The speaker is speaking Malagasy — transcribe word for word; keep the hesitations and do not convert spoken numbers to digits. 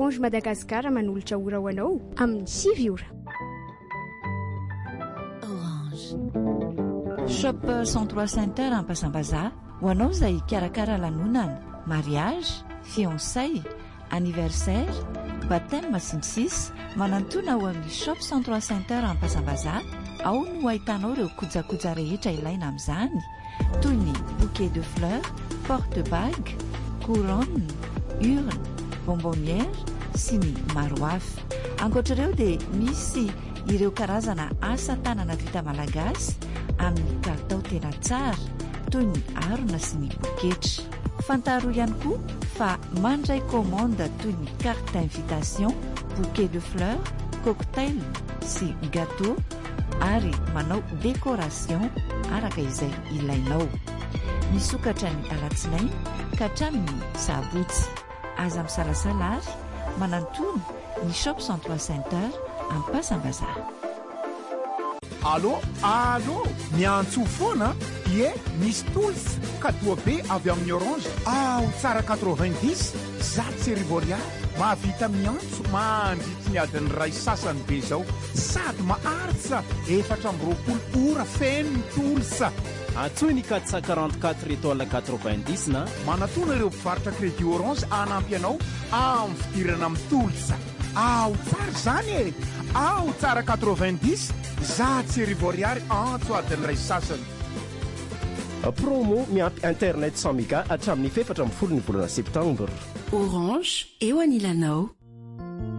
Orange Madagascar manolotra ora ho anao amin'ny sivy ora. Shop cent trois Center Ampasambaza ho anao izay karakara lanonana, mariage, fiançay, anniversaire, baptême sy ny sisa. Manantona ao amin'ny Shop cent trois Center Ampasambaza ao no ahitanao ireo kojakoja rehetra ilaina amin'izany toy ny bouquet de fleurs, porte-bague, couronne, urne, bonbonnière sy ny maro hafa. Ankoatr'ireo dia misy ireo karazana asa tanana vita malagasy amin'ny kalitao tena tsara toy ny harona sy ny poketra. Fantaro ihany koa fa mandray commande toy ny carte d'invitation, bouquet de fleurs, cocktail sy gâteau ary manao décoration araka izay ilainao. Misokatra ny alatsinainy ka hatramin'ny sabotsy. Aza misalasala ary manantony ny Shop cent trois Center Ampasambaza. Allô, allô, miantso foana? Ie, misy tolsa kadoa be avy amin'ny Orange. Ah, tsara quatre-vingt-dix, zato sy arivo ariary. Mahavita miantso mandritra ny adiny ray sasany be zao. Sady maharitra efatra amby roapolo ora feno tolsa. Antsoy ny quatre cent quarante-quatre étoile quatre-vingt-dix na manatona ireo mpivarotra crédit Orange anampy anao amin'ny fidirana amin'ny tolsa. Ah, tsara zany e. Ah, tsara quatre-vingt-dix, zato sy arivo ariary antso adiny ray sasany. Promo miampy internet cent méga hatramin'ny efatra amby folo ny volana septembre. Orange eo anilanao.